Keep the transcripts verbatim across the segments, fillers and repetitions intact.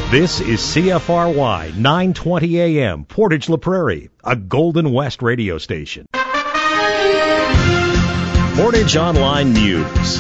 This is C F R Y nine twenty A M, Portage La Prairie, a Golden West radio station. Portage Online News.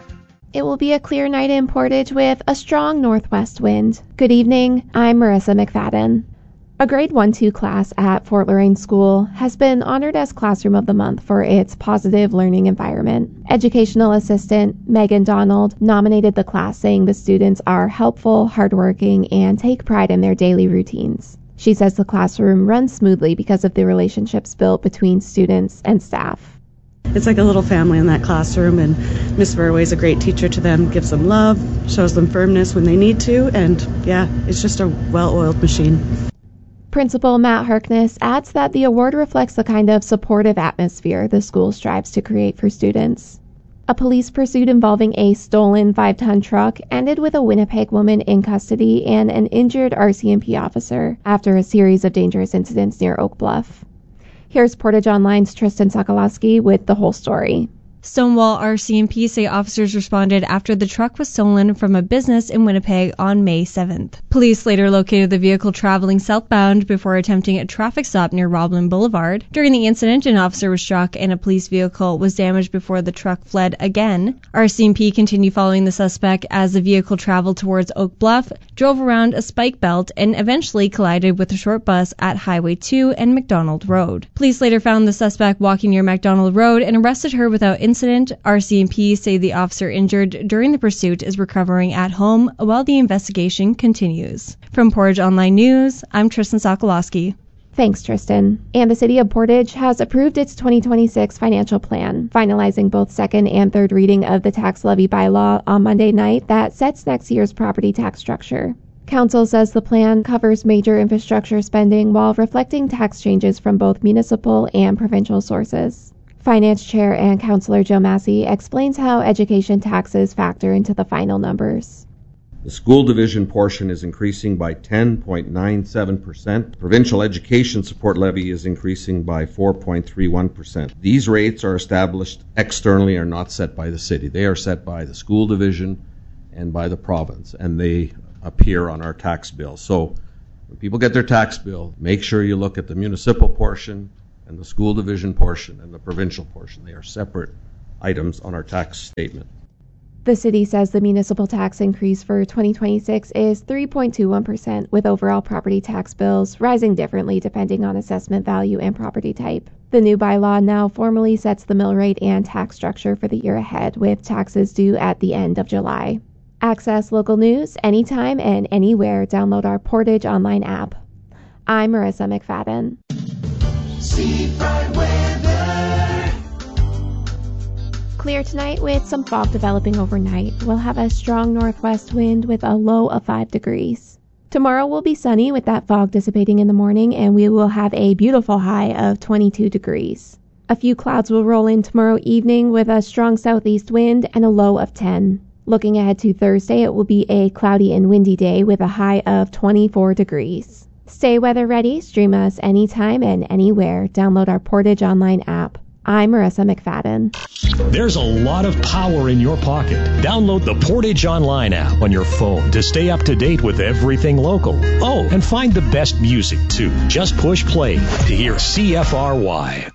It will be a clear night in Portage with a strong northwest wind. Good evening, I'm Marissa McFadden. A grade one two class at Fort Loraine School has been honored as Classroom of the Month for its positive learning environment. Educational assistant Megan Donald nominated the class, saying the students are helpful, hardworking, and take pride in their daily routines. She says the classroom runs smoothly because of the relationships built between students and staff. It's like a little family in that classroom, and Miss Verway is a great teacher to them, gives them love, shows them firmness when they need to, and yeah, it's just a well-oiled machine. Principal Matt Harkness adds that the award reflects the kind of supportive atmosphere the school strives to create for students. A police pursuit involving a stolen five-ton truck ended with a Winnipeg woman in custody and an injured R C M P officer after a series of dangerous incidents near Oak Bluff. Here's Portage Online's Tristan Sokolowski with the whole story. Stonewall R C M P say officers responded after the truck was stolen from a business in Winnipeg on May seventh. Police later located the vehicle traveling southbound before attempting a traffic stop near Roblin Boulevard. During the incident, an officer was struck and a police vehicle was damaged before the truck fled again. R C M P continued following the suspect as the vehicle traveled towards Oak Bluff, drove around a spike belt, and eventually collided with a short bus at Highway two and McDonald Road. Police later found the suspect walking near McDonald Road and arrested her without incident. Incident. R C M P say the officer injured during the pursuit is recovering at home while the investigation continues. From Portage Online News, I'm Tristan Sokolowski. Thanks, Tristan. And the City of Portage has approved its twenty twenty-six financial plan, finalizing both second and third reading of the tax levy bylaw on Monday night that sets next year's property tax structure. Council says the plan covers major infrastructure spending while reflecting tax changes from both municipal and provincial sources. Finance Chair and Councillor Joe Massey explains how education taxes factor into the final numbers. The school division portion is increasing by ten point nine seven percent. Provincial education support levy is increasing by four point three one percent. These rates are established externally, are not set by the city. They are set by the school division and by the province, and they appear on our tax bill. So when people get their tax bill, make sure you look at the municipal portion and the school division portion and the provincial portion. They are separate items on our tax statement. The city says the municipal tax increase for twenty twenty-six is three point two one percent, with overall property tax bills rising differently depending on assessment value and property type. The new bylaw now formally sets the mill rate and tax structure for the year ahead, with taxes due at the end of July. Access local news anytime and anywhere. Download our Portage Online app. I'm Marissa McFadden. Seafront weather. Clear tonight with some fog developing overnight. We'll have a strong northwest wind with a low of five degrees. Tomorrow will be sunny with that fog dissipating in the morning, and we will have a beautiful high of twenty-two degrees. A few clouds will roll in tomorrow evening with a strong southeast wind and a low of ten. Looking ahead to Thursday, it will be a cloudy and windy day with a high of twenty-four degrees. Stay weather ready, stream us anytime and anywhere. Download our Portage Online app. I'm Marissa McFadden. There's a lot of power in your pocket. Download the Portage Online app on your phone to stay up to date with everything local. Oh, and find the best music too. Just push play to hear C F R Y.